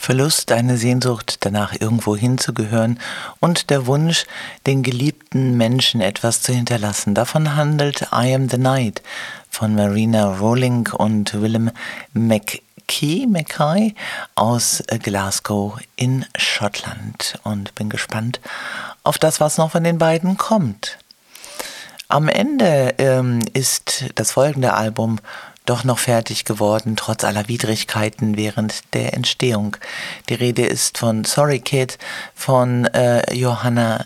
Verlust, eine Sehnsucht danach, irgendwo hinzugehören und der Wunsch, den geliebten Menschen etwas zu hinterlassen. Davon handelt I Am the Night von Marina Rowling und Willem Mackay aus Glasgow in Schottland. Und bin gespannt auf das, was noch von den beiden kommt. Am Ende ist das folgende Album doch noch fertig geworden, trotz aller Widrigkeiten während der Entstehung. Die Rede ist von Sorry Kid von Johanna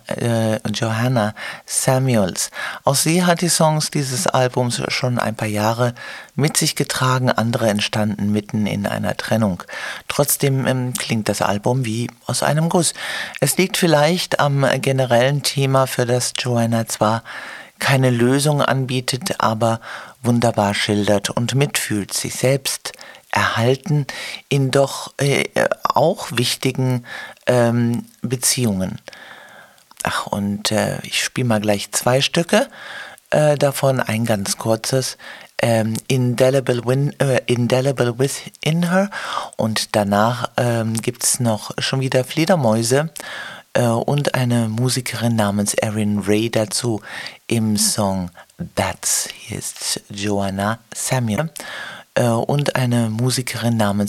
Samuels. Auch sie hat die Songs dieses Albums schon ein paar Jahre mit sich getragen, andere entstanden mitten in einer Trennung. Trotzdem klingt das Album wie aus einem Guss. Es liegt vielleicht am generellen Thema, für das Joanna zwar keine Lösung anbietet, aber wunderbar schildert und mitfühlt, sich selbst erhalten in doch auch wichtigen Beziehungen. Ich spiele mal gleich 2 Stücke, davon ein ganz kurzes, Indelible Within Her, und danach gibt's noch schon wieder Fledermäuse und eine Musikerin namens Erin Ray dazu im Song Bats. Hier ist Joanna Samuel und eine Musikerin namens